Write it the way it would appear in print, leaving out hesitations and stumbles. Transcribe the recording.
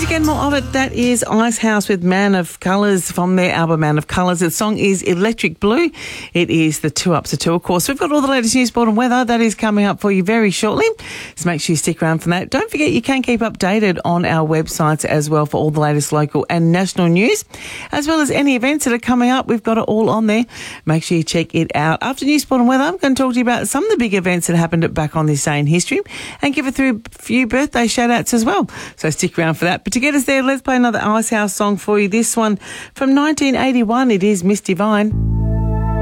again, more of it. That is Icehouse with Man of Colours from their album Man of Colours. The song is Electric Blue. It is the 2 Ups to 2, of course. We've got all the latest news, sport and weather. That is coming up for you very shortly. So make sure you stick around for that. Don't forget you can keep updated on our websites as well for all the latest local and national news, as well as any events that are coming up. We've got it all on there. Make sure you check it out. After news, sport and weather, I'm going to talk to you about some of the big events that happened back on this day in history and give it through a few birthday shout-outs as well. So stick around for that. But to get us there, let's play another Icehouse song for you. This one from 1981. It is Miss Divine.